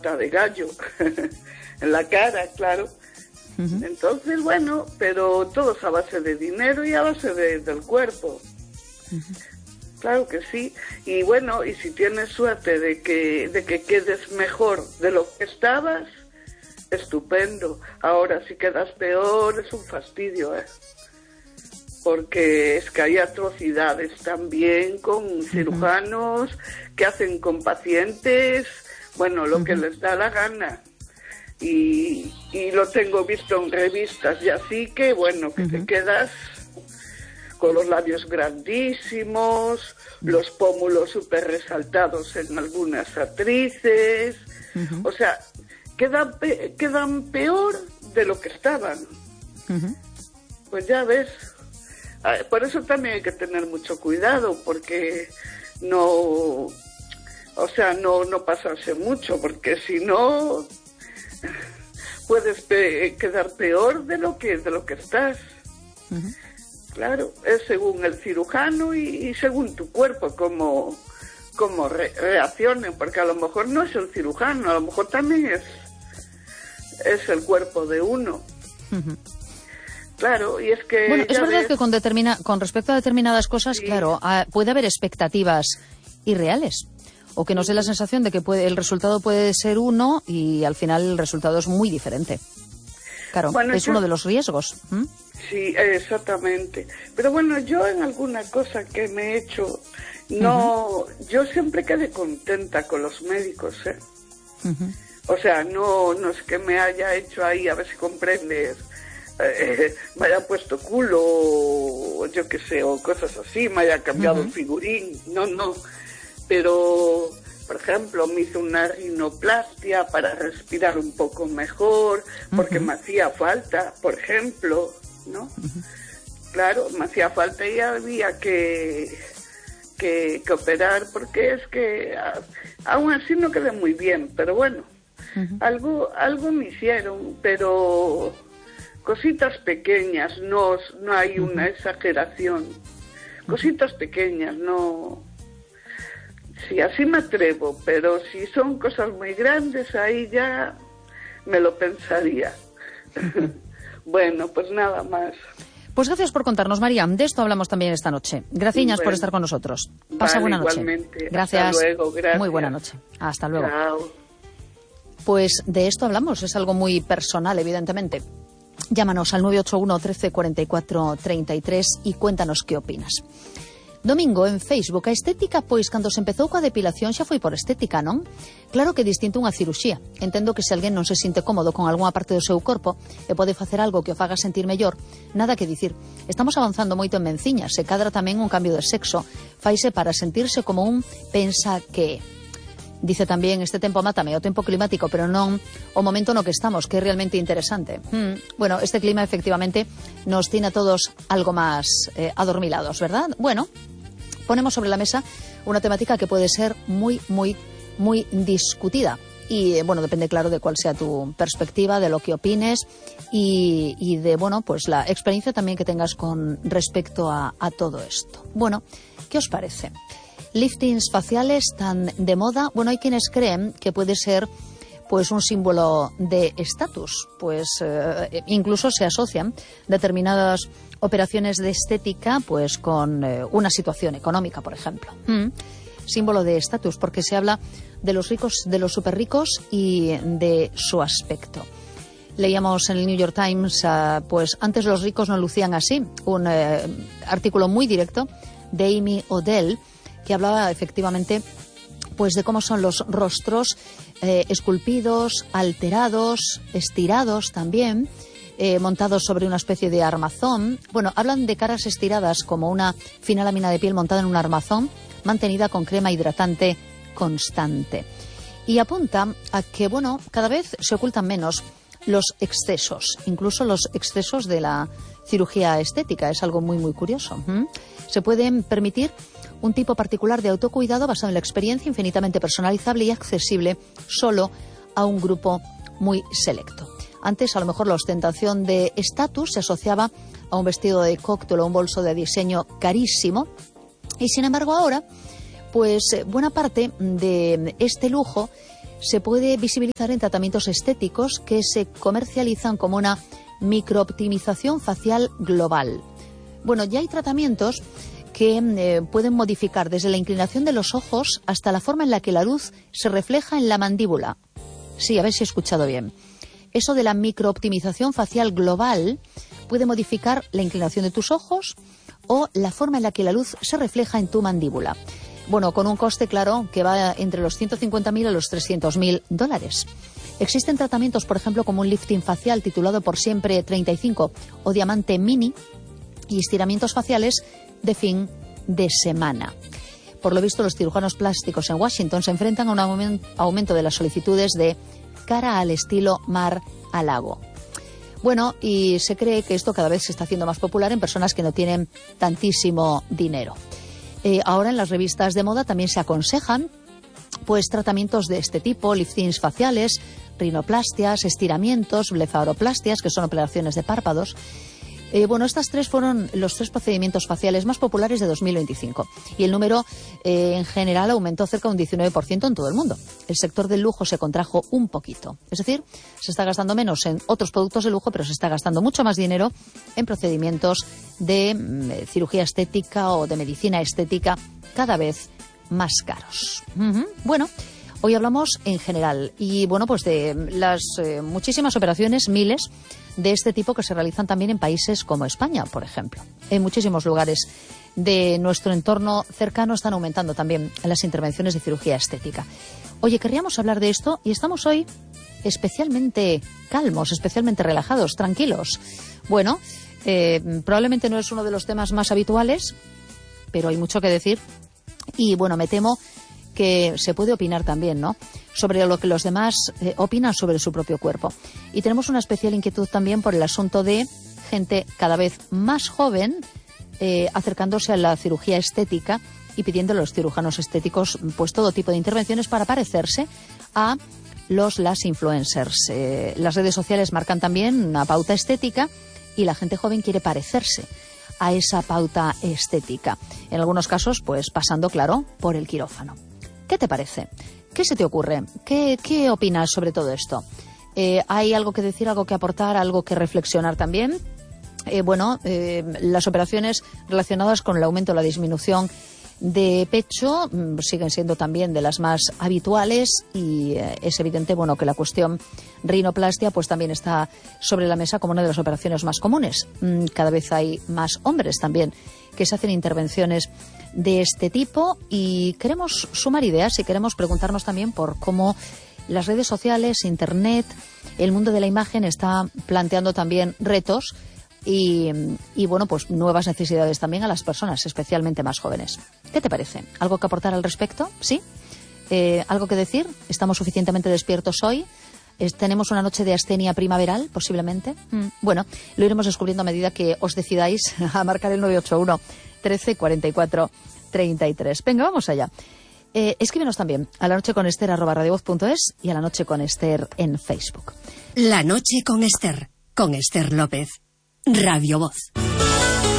pata de gallo en la cara, claro. Entonces, bueno, pero todo es a base de dinero y a base del cuerpo. Claro que sí. Y bueno, y si tienes suerte de que quedes mejor de lo que estabas, estupendo. Ahora, si quedas peor, es un fastidio, porque es que hay atrocidades también con cirujanos que hacen con pacientes, bueno, lo que les da la gana. Y lo tengo visto en revistas y así que, bueno, que te quedas con los labios grandísimos, los pómulos súper resaltados en algunas actrices, o sea, quedan peor de lo que estaban. Pues ya ves, por eso también hay que tener mucho cuidado, porque no pasarse mucho, porque si no puedes quedar peor de lo que estás. Claro, es según el cirujano y según tu cuerpo cómo reaccionen, porque a lo mejor no es el cirujano, a lo mejor también es el cuerpo de uno. Claro, y es que... Bueno, es verdad que con respecto a determinadas cosas, claro, puede haber expectativas irreales, o que nos dé la sensación de que el resultado puede ser uno y al final el resultado es muy diferente. Claro, bueno, es uno de los riesgos. Sí, exactamente. Pero bueno, yo en alguna cosa que me he hecho, yo siempre quedé contenta con los médicos, O sea, no es que me haya hecho ahí, a ver si comprendes, me haya puesto culo, o yo qué sé, o cosas así, me haya cambiado el figurín, no. Pero, por ejemplo, me hice una rinoplastia para respirar un poco mejor, porque me hacía falta, por ejemplo, ¿no? Claro, me hacía falta y había que operar, porque es que aún así no quedé muy bien, pero bueno, algo me hicieron, pero cositas pequeñas, no hay una exageración, cositas pequeñas, no... Sí, así me atrevo, pero si son cosas muy grandes, ahí ya me lo pensaría. Bueno, pues nada más. Pues gracias por contarnos, María. De esto hablamos también esta noche. Gracias por estar con nosotros. Pasa buena noche. Igualmente. Gracias. Hasta luego, gracias. Muy buena noche. Hasta luego. Chao. Pues de esto hablamos, es algo muy personal, evidentemente. Llámanos al 981 13 44 33 y cuéntanos qué opinas. Domingo, en Facebook, a estética, pois, cando se empezou coa depilación xa foi por estética, non? Claro que é distinto unha ciruxía. Entendo que se alguén non se sinte cómodo con algunha parte do seu corpo e pode facer algo que o faga sentir mellor, nada que dicir. Estamos avanzando moito en menciñas, e cadra tamén un cambio de sexo. Faise para sentirse como un pensa que... Dice tamén, este tempo mátame, o tempo climático, pero non o momento no que estamos, que é realmente interesante. Bueno, este clima efectivamente nos tiene a todos algo máis adormilados, ¿verdad? Bueno, ponemos sobre la mesa una temática que puede ser muy, muy, muy discutida. Y, bueno, depende, claro, de cuál sea tu perspectiva, de lo que opines y de, bueno, pues la experiencia también que tengas con respecto a todo esto. Bueno, ¿qué os parece? Liftings faciales tan de moda. Bueno, hay quienes creen que puede ser pues un símbolo de estatus, pues incluso se asocian determinadas operaciones de estética pues con una situación económica, por ejemplo. Símbolo de estatus, porque se habla de los ricos, de los superricos y de su aspecto. Leíamos en el New York Times, pues antes los ricos no lucían así, un artículo muy directo de Amy Odell, que hablaba efectivamente pues de cómo son los rostros esculpidos, alterados, estirados también, montados sobre una especie de armazón. Bueno, hablan de caras estiradas como una fina lámina de piel montada en un armazón, mantenida con crema hidratante constante. Y apunta a que, bueno, cada vez se ocultan menos los excesos, incluso los excesos de la cirugía estética. Es algo muy, muy curioso. Se pueden permitir un tipo particular de autocuidado basado en la experiencia, infinitamente personalizable y accesible solo a un grupo muy selecto. Antes, a lo mejor, la ostentación de estatus se asociaba a un vestido de cóctel o un bolso de diseño carísimo. Y, sin embargo, ahora, pues buena parte de este lujo se puede visibilizar en tratamientos estéticos que se comercializan como una microoptimización facial global. Bueno, ya hay tratamientos que pueden modificar desde la inclinación de los ojos hasta la forma en la que la luz se refleja en la mandíbula. Sí, a ver si he escuchado bien. Eso de la microoptimización facial global puede modificar la inclinación de tus ojos o la forma en la que la luz se refleja en tu mandíbula. Bueno, con un coste, claro, que va entre los $150.000 a los $300.000. Existen tratamientos, por ejemplo, como un lifting facial titulado Por Siempre 35 o Diamante Mini y estiramientos faciales de fin de semana. Por lo visto, los cirujanos plásticos en Washington se enfrentan a un aumento de las solicitudes de cara al estilo mar a lago. Bueno, y se cree que esto cada vez se está haciendo más popular en personas que no tienen tantísimo dinero. Ahora en las revistas de moda también se aconsejan pues tratamientos de este tipo, liftings faciales, rinoplastias, estiramientos, blefaroplastias, que son operaciones de párpados. Bueno, estas tres fueron los 3 procedimientos faciales más populares de 2025 y el número en general aumentó cerca de un 19% en todo el mundo. El sector del lujo se contrajo un poquito, es decir, se está gastando menos en otros productos de lujo, pero se está gastando mucho más dinero en procedimientos de cirugía estética o de medicina estética cada vez más caros. Bueno, hoy hablamos en general y bueno, pues de las muchísimas operaciones, miles de este tipo que se realizan también en países como España, por ejemplo. En muchísimos lugares de nuestro entorno cercano están aumentando también las intervenciones de cirugía estética. Oye, querríamos hablar de esto y estamos hoy especialmente calmos, especialmente relajados, tranquilos. Bueno, probablemente no es uno de los temas más habituales, pero hay mucho que decir y bueno, me temo que se puede opinar también, ¿no?, sobre lo que los demás opinan sobre su propio cuerpo. Y tenemos una especial inquietud también por el asunto de gente cada vez más joven acercándose a la cirugía estética y pidiendo a los cirujanos estéticos pues todo tipo de intervenciones para parecerse a las influencers. Las redes sociales marcan también una pauta estética y la gente joven quiere parecerse a esa pauta estética. En algunos casos, pues pasando, claro, por el quirófano. ¿Qué te parece? ¿Qué se te ocurre? ¿Qué opinas sobre todo esto? ¿Hay algo que decir, algo que aportar, algo que reflexionar también? Las operaciones relacionadas con el aumento o la disminución de pecho siguen siendo también de las más habituales y es evidente, bueno, que la cuestión rinoplastia pues también está sobre la mesa como una de las operaciones más comunes. Cada vez hay más hombres también que se hacen intervenciones de este tipo y queremos sumar ideas y queremos preguntarnos también por cómo las redes sociales, Internet, el mundo de la imagen está planteando también retos y bueno, pues nuevas necesidades también a las personas, especialmente más jóvenes. ¿Qué te parece? ¿Algo que aportar al respecto? ¿Sí? ¿Algo que decir? ¿Estamos suficientemente despiertos hoy? ¿Tenemos una noche de astenia primaveral, posiblemente? Bueno, lo iremos descubriendo a medida que os decidáis a marcar el 981 13 44 33. Venga, vamos allá. Escríbenos también a lanocheconester@radiovoz.es y a La Noche con Ester en Facebook. La Noche con Ester López. Radio Voz.